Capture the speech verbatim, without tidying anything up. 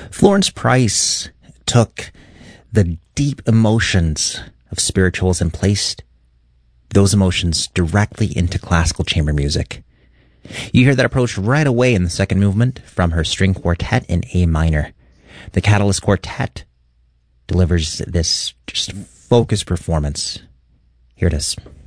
Florence Price took the deep emotions of spirituals and placed those emotions directly into classical chamber music. You hear that approach right away in the second movement from her string quartet in A minor. The Catalyst Quartet delivers this just focused performance. Here it is.